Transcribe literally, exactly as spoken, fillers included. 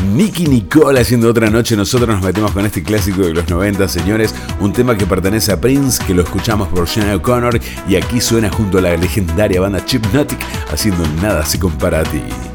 Nicki Nicole haciendo Otra Noche. Nosotros nos metemos con este clásico de los noventa, señores. Un tema que pertenece a Prince, que lo escuchamos por Sinead O'Connor. Y aquí suena junto a la legendaria banda Hypnotic haciendo Nada se compara a ti.